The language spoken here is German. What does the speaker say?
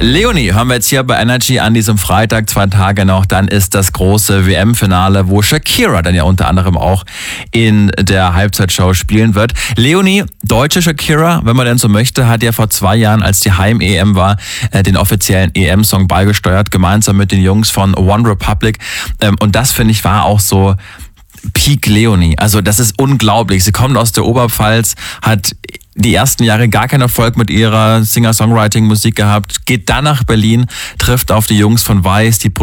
Leonie haben wir jetzt hier bei Energy an diesem Freitag, 2 Tage noch. Dann ist das große WM-Finale, wo Shakira dann ja unter anderem auch in der Halbzeitshow spielen wird. Leonie, deutsche Shakira, wenn man denn so möchte, hat ja vor 2 Jahren, als die Heim-EM war, den offiziellen EM-Song beigesteuert, gemeinsam mit den Jungs von One Republic. Und das, finde ich, war auch so Peak Leonie. Also das ist unglaublich. Sie kommt aus der Oberpfalz, hat die ersten Jahre gar keinen Erfolg mit ihrer Singer-Songwriting-Musik gehabt, geht dann nach Berlin, trifft auf die Jungs von Weiß, die